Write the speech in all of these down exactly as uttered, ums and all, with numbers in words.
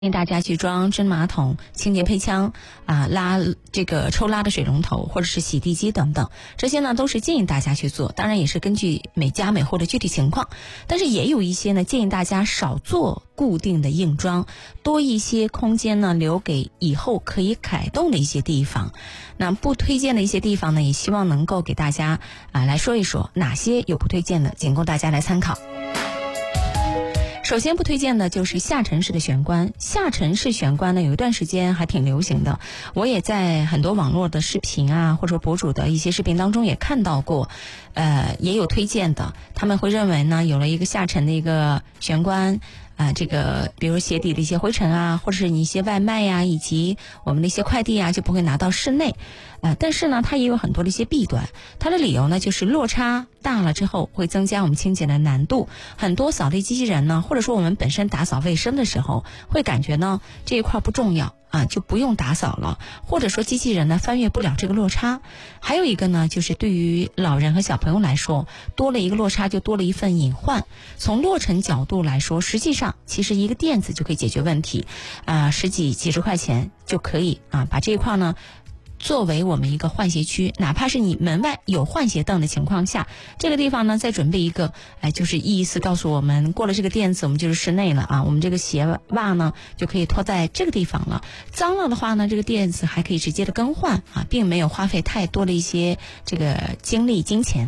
建议大家去装真马桶、清洁配枪啊、拉这个抽拉的水龙头，或者是洗地机等等，这些呢都是建议大家去做，当然也是根据每家每户的具体情况。但是也有一些呢，建议大家少做固定的硬装，多一些空间呢留给以后可以改动的一些地方。那不推荐的一些地方呢，也希望能够给大家啊来说一说哪些有不推荐的，仅供大家来参考。首先不推荐的就是下沉式的玄关。下沉式玄关呢，有一段时间还挺流行的，我也在很多网络的视频啊，或者说博主的一些视频当中也看到过，呃，也有推荐的。他们会认为呢，有了一个下沉的一个玄关，啊、呃，这个比如鞋底的一些灰尘啊，或者是你一些外卖呀、啊，以及我们的一些快递啊，就不会拿到室内。呃，但是呢，它也有很多的一些弊端。它的理由呢，就是落差大了之后会增加我们清洁的难度。很多扫地机器人呢，或者说我们本身打扫卫生的时候，会感觉呢这一块不重要啊，就不用打扫了，或者说机器人呢翻越不了这个落差。还有一个呢，就是对于老人和小朋友来说，多了一个落差就多了一份隐患。从落尘角度来说，实际上其实一个垫子就可以解决问题，啊，十几几十块钱就可以啊，把这一块呢作为我们一个换鞋区，哪怕是你门外有换鞋凳的情况下，这个地方呢再准备一个，哎，就是意思告诉我们，过了这个垫子我们就是室内了啊，我们这个鞋袜呢就可以拖在这个地方了。脏了的话呢，这个垫子还可以直接的更换啊，并没有花费太多的一些这个精力金钱。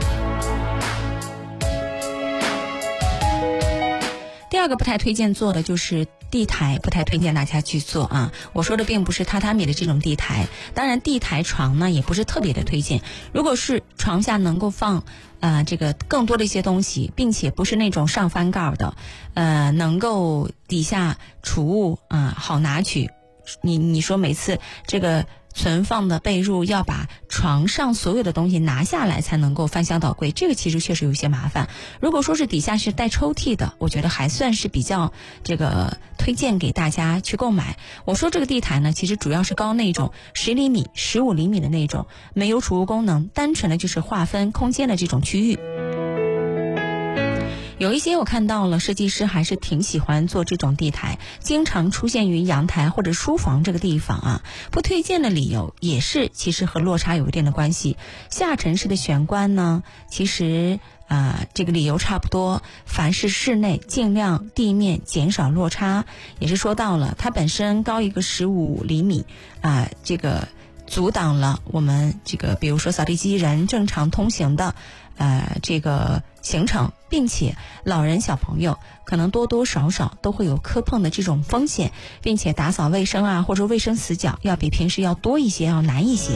第二个不太推荐做的就是地台，不太推荐大家去做啊。我说的并不是榻榻米的这种地台，当然地台床呢也不是特别的推荐。如果是床下能够放呃这个更多的一些东西，并且不是那种上翻盖的，呃能够底下储物啊、呃、好拿取。你你说每次这个存放的被褥要把床上所有的东西拿下来才能够翻箱倒柜，这个其实确实有些麻烦。如果说是底下是带抽屉的，我觉得还算是比较这个推荐给大家去购买。我说这个地台呢，其实主要是高那种十厘米、十五厘米的那种，没有储物功能，单纯的就是划分空间的这种区域。有一些我看到了设计师还是挺喜欢做这种地台，经常出现于阳台或者书房这个地方啊。不推荐的理由也是其实和落差有一定的关系。下沉式的玄关呢，其实啊、呃、这个理由差不多，凡是室内尽量地面减少落差，也是说到了它本身高一个十五厘米啊、呃、这个阻挡了我们这个比如说扫地机器人正常通行的呃这个行程，并且老人小朋友可能多多少少都会有磕碰的这种风险，并且打扫卫生啊或者卫生死角要比平时要多一些，要难一些。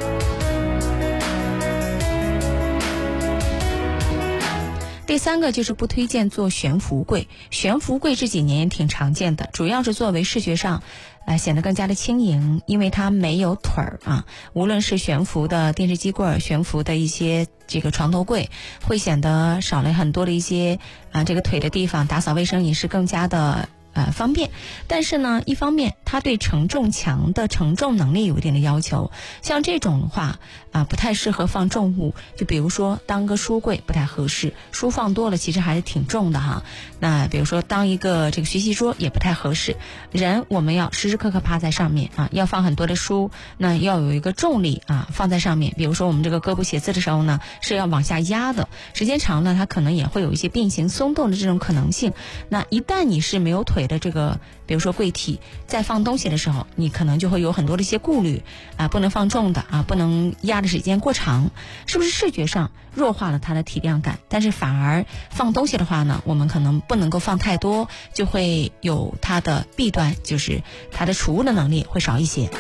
第三个就是不推荐做悬浮柜。悬浮柜这几年也挺常见的，主要是作为视觉上呃显得更加的轻盈，因为它没有腿儿啊。无论是悬浮的电视机柜、悬浮的一些这个床头柜，会显得少了很多的一些啊这个腿的地方，打扫卫生也是更加的呃方便。但是呢，一方面它对承重墙的承重能力有一定的要求，像这种的话啊不太适合放重物，就比如说当个书柜不太合适，书放多了其实还是挺重的哈。那比如说当一个这个学习桌也不太合适，人我们要时时刻刻趴在上面啊，要放很多的书，那要有一个重力啊放在上面。比如说我们这个胳膊写字的时候呢是要往下压的，时间长了它可能也会有一些变形松动的这种可能性。那一旦你是没有腿的这个比如说柜体，在放东西的时候你可能就会有很多的一些顾虑啊，不能放重的啊，不能压的时间过长，是不是视觉上弱化了它的体量感？但是反而放东西的话呢，我们可能不能够放太多，就会有它的弊端，就是它的储物的能力会少一些。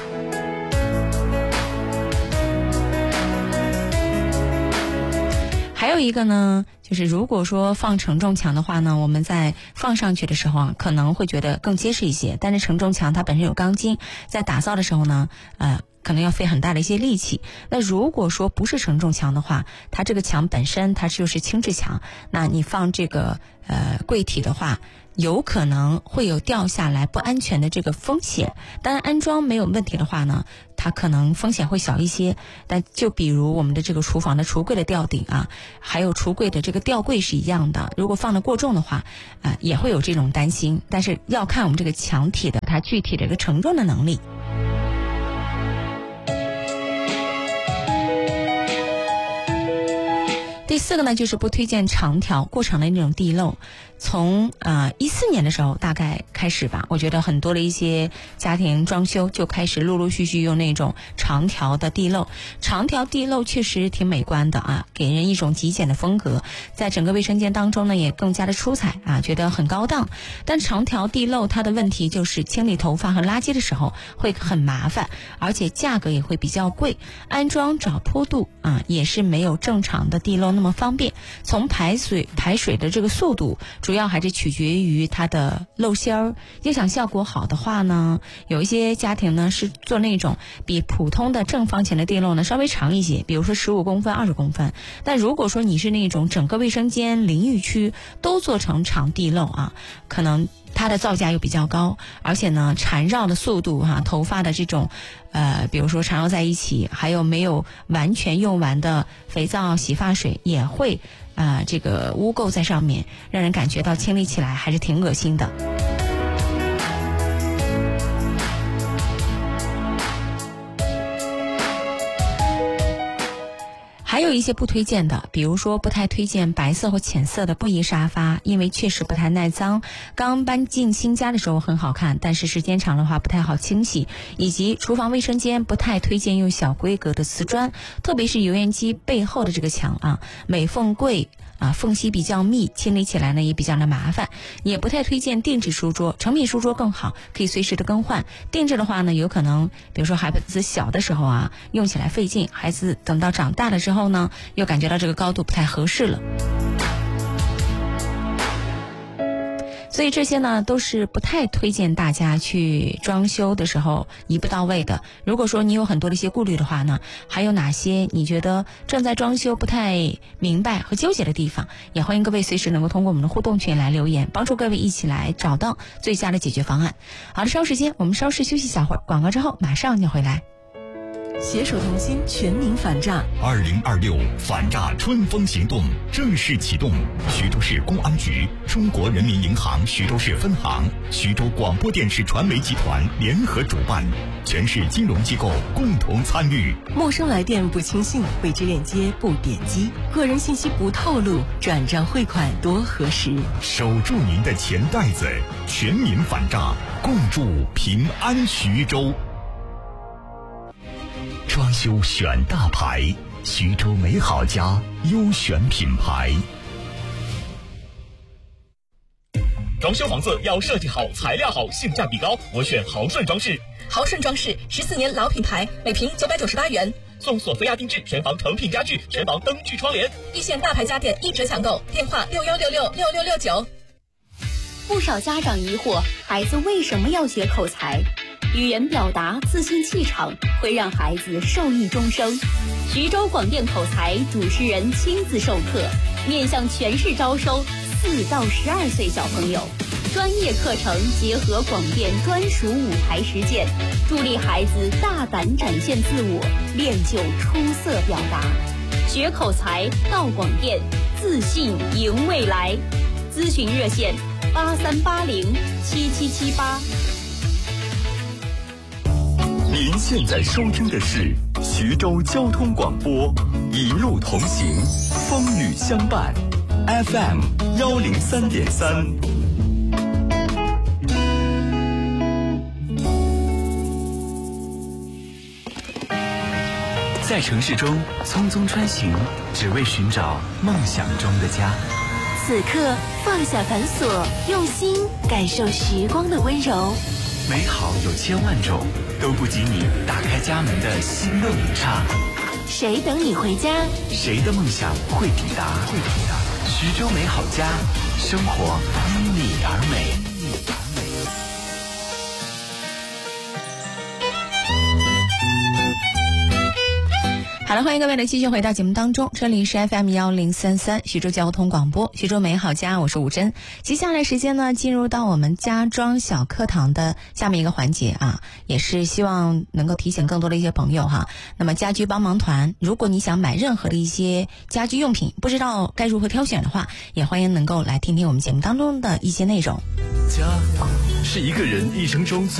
还有一个呢，就是如果说放承重墙的话呢，我们在放上去的时候啊，可能会觉得更结实一些。但是承重墙它本身有钢筋，在打造的时候呢，呃， 可能要费很大的一些力气。那如果说不是承重墙的话，它这个墙本身它就是轻质墙，那你放这个呃柜体的话，有可能会有掉下来不安全的这个风险。当然安装没有问题的话呢，它可能风险会小一些。但就比如我们的这个厨房的橱柜的吊顶啊，还有橱柜的这个吊柜是一样的，如果放得过重的话啊、呃，也会有这种担心。但是要看我们这个墙体的它具体的一个承重的能力。第四个呢，就是不推荐长条过长的那种地漏。从呃一四年的时候大概开始吧，我觉得很多的一些家庭装修就开始陆陆续续用那种长条的地漏。长条地漏确实挺美观的啊，给人一种极简的风格，在整个卫生间当中呢也更加的出彩啊，觉得很高档。但长条地漏它的问题就是清理头发和垃圾的时候会很麻烦，而且价格也会比较贵，安装找坡度啊也是没有正常的地漏那么方便。从排水排水的这个速度主要还是取决于它的漏芯儿。要想效果好的话呢，有一些家庭呢是做那种比普通的正方形的地漏呢稍微长一些，比如说十五公分、二十公分。但如果说你是那种整个卫生间、淋浴区都做成长地漏啊，可能它的造价又比较高，而且呢缠绕的速度哈、啊，头发的这种呃，比如说缠绕在一起，还有没有完全用完的肥皂、洗发水也会啊、呃，这个污垢在上面，让人感觉到清理起来还是挺恶心的。还有一些不推荐的，比如说不太推荐白色或浅色的布艺沙发，因为确实不太耐脏，刚搬进新家的时候很好看，但是时间长的话不太好清洗。以及厨房卫生间不太推荐用小规格的瓷砖，特别是油烟机背后的这个墙啊，美缝柜啊，缝隙比较密，清理起来呢也比较的麻烦。也不太推荐定制书桌，成品书桌更好，可以随时的更换。定制的话呢，有可能比如说孩子小的时候啊，用起来费劲，孩子等到长大了之后呢，又感觉到这个高度不太合适了。所以这些呢都是不太推荐大家去装修的时候一步到位的。如果说你有很多的一些顾虑的话呢，还有哪些你觉得正在装修不太明白和纠结的地方，也欢迎各位随时能够通过我们的互动群来留言，帮助各位一起来找到最佳的解决方案。好的，稍时间我们稍事休息小会儿，广告之后马上就回来。 携手同心，全民反诈。 二零二六反诈春风行动正式启动，徐州市公安局、中国人民银行徐州市分行、徐州广播电视传媒集团联合主办，全市金融机构共同参与。 陌生来电不轻信，未知链接不点击，个人信息不透露，转账汇款多核实。 守住您的钱袋子，全民反诈，共筑平安徐州。装修选大牌，徐州美好家优选品牌。 装修房子要设计好、材料好、性价比高，我选豪顺装饰。 豪顺装饰十四年老品牌，每平九百九十八元， 送索菲亚定制全房成品家具、全房灯具窗帘， 一线大牌家电一折抢购，电话六幺六六六六六九。 不少家长疑惑，孩子为什么要学口才？语言表达、自信气场会让孩子受益终生。徐州广电口才主持人亲自授课，面向全市招收四到十二岁小朋友，专业课程结合广电专属舞台实践，助力孩子大胆展现自我，练就出色表达。学口才到广电，自信赢未来。咨询热线八三八零七七七八。 您现在收听的是徐州交通广播，一路同行，风雨相伴 ，F M 幺零三点三。 在城市中匆匆穿行，只为寻找梦想中的家。 此刻放下繁琐，用心感受时光的温柔。 美好有千万种，都不及你打开家门的心动一刹。 谁等你回家？ 谁的梦想会抵达？会抵达。徐州美好家，生活因你而美。 好了，欢迎各位的继续回到节目当中，这里是 F M 一零三三徐州交通广播，徐州美好家，我是吴珍。接下来时间呢，进入到我们家装小课堂的下面一个环节啊，也是希望能够提醒更多的一些朋友哈。那么家居帮忙团，如果你想买任何的一些家居用品，不知道该如何挑选的话，也欢迎能够来听听我们节目当中的一些内容。 家是一个人一生中